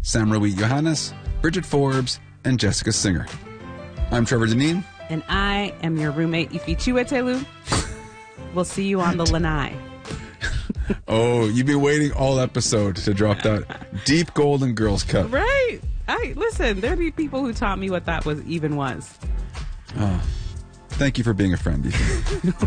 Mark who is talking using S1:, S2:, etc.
S1: Sam Rui Johannes, Bridget Forbes, and Jessica Singer. I'm Trevor Deneen.
S2: And I am your roommate, Ifichiwetelu. We'll see you on the lanai.
S1: Oh, you've been waiting all episode to drop that deep golden Girls Cup.
S2: Right. Listen, there be people who taught me what that was even was.
S1: Thank you for being a friend, Ethan.